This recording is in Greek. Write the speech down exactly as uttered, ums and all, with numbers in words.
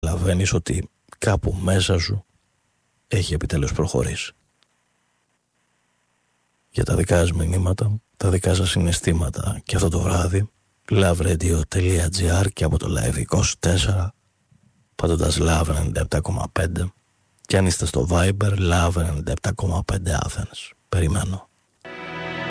καταλαβαίνεις ότι κάπου μέσα σου έχει επιτέλους προχωρήσει. Για τα δικά σας μηνύματα, τα δικά σας συναισθήματα και αυτό το βράδυ, loveradio.gr και από το Live είκοσι τέσσερα, πατώντας Love ενενήντα επτά κόμμα πέντε, και αν είστε στο Viber, Love ενενήντα επτά κόμμα πέντε Athens. Περιμένω.